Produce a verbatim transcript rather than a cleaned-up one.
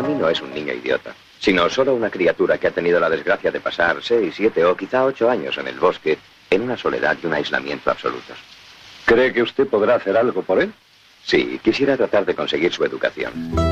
para mí no es un niño idiota, sino solo una criatura que ha tenido la desgracia de pasar seis, siete o quizá ocho años en el bosque, en una soledad y un aislamiento absolutos. ¿Cree que usted podrá hacer algo por él? Sí, quisiera tratar de conseguir su educación.